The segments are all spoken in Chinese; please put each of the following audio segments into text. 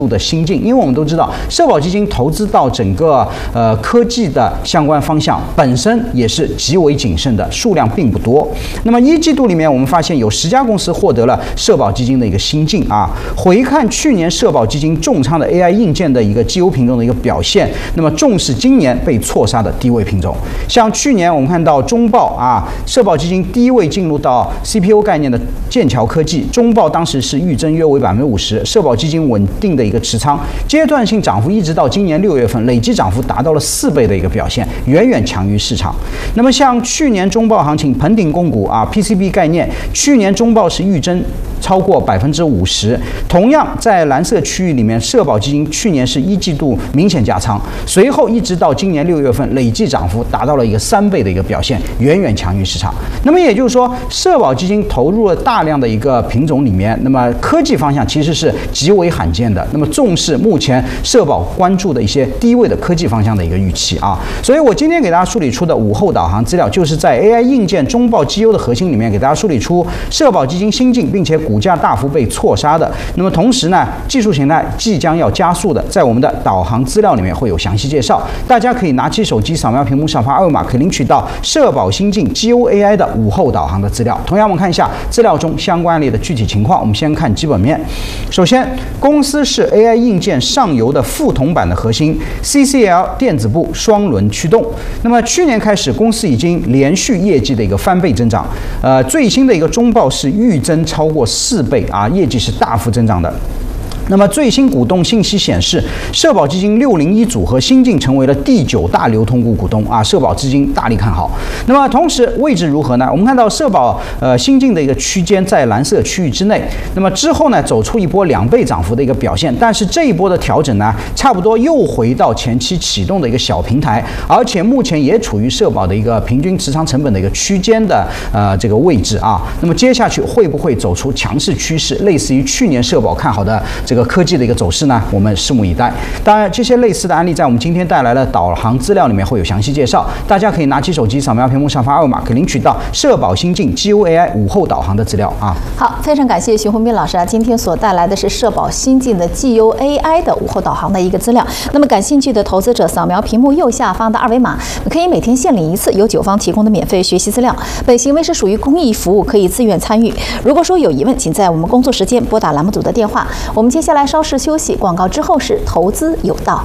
的心境，因为我们都知道，社保基金投资到整个科技的相关方向，本身也是极为谨慎的，数量并不多。那么一季度里面，我们发现有10家公司获得了社保基金的一个新晋啊。回看去年社保基金重仓的 AI 硬件的一个绩优品种的一个表现，那么重视今年被错杀的低位品种，像去年我们看到中报啊，社保基金第一位进入到 CPU 概念的剑桥科技，中报当时是预增约为50%，社保基金稳定的一个持仓，阶段性涨幅一直到今年6月份，累计涨幅达到了4倍的一个表现，远远强于市场。那么像去年中报行情，鹏鼎控股啊 PCB 概念，去年中报是预增超过50%，同样在蓝色区域里面，社保基金去年是一季度明显加仓，随后一直到今年6月份，累计涨幅达到了一个3倍的一个表现，远远强于市场。那么也就是说，社保基金投入了大量的一个品种里面，那么科技方向其实是极为罕见的。那么重视目前社保关注的一些低位的科技方向的一个预期啊，所以我今天给大家梳理出的午后导航资料，就是在 AI 硬件中报绩优的核心里面给大家梳理出社保基金新进，并且股价大幅被错杀的。那么同时呢，技术形态即将要加速的，在我们的导航资料里面会有详细介绍，大家可以拿起手机扫描屏幕上方二维码，可以领取到社保新进绩优 AI 的午后导航的资料。同样，我们看一下资料中相关案例的具体情况。我们先看基本面，首先，公司是 AI 硬件上游的副铜板的核心 ，CCL 电子部双轮驱动。那么去年开始，公司已经连续业绩的一个翻倍增长，最新的一个中报是预增超过4倍啊，业绩是大幅增长的。那么最新股东信息显示，社保基金601组合新进成为了第9大流通股东啊，社保资金大力看好。那么同时位置如何呢？我们看到社保新进的一个区间在蓝色区域之内，那么之后呢走出一波2倍涨幅的一个表现，但是这一波的调整呢，差不多又回到前期启动的一个小平台，而且目前也处于社保的一个平均持仓成本的一个区间的这个位置啊。那么接下去会不会走出强势趋势，类似于去年社保看好的这个科技的一个走势呢？我们拭目以待。当然，这些类似的案例在我们今天带来的导航资料里面会有详细介绍，大家可以拿起手机扫描屏幕上方二维码，可以领取到社保新进 GUAI 午后导航的资料啊。 好，非常感谢徐宏斌老师啊，今天所带来的是社保新进的 GUAI 的午后导航的一个资料。那么感兴趣的投资者，扫描屏幕右下方的二维码，可以每天限领1次由9方提供的免费学习资料。本行为是属于公益服务，可以自愿参与。如果说有疑问，请在我们工作时间拨打栏目组的电话。我们接下来稍事休息，广告之后是投资有道。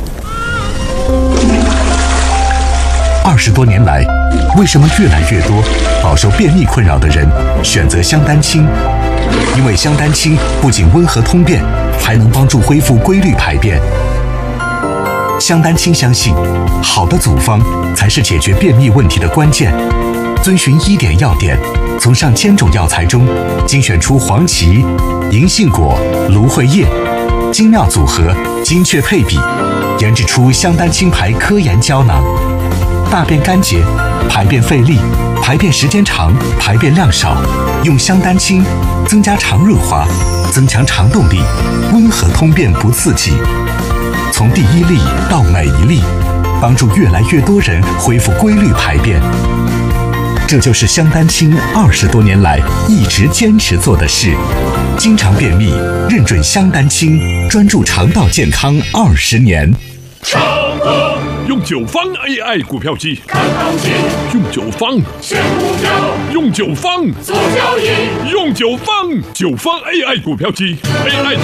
20多年来，为什么越来越多饱受便秘困扰的人选择香丹清？因为香丹清不仅温和通便，还能帮助恢复规律排便。香丹清相信，好的组方才是解决便秘问题的关键。遵循1点要点，从上千种药材中精选出黄芪、银杏果、芦荟叶，精妙组合，精确配比，研制出香丹清牌科研胶囊。大便干结、排便费力、排便时间长、排便量少，用香丹清增加肠润滑，增强肠动力，温和通便不刺激。从第1粒到每一粒，帮助越来越多人恢复规律排便。这就是香丹清20多年来一直坚持做的事。经常便秘，认准香丹清，专注肠道健康20年。 用9方 AI 股票机看行情， 用9方选股票， 用9方做交易， 用9方9方 AI 股票机 AI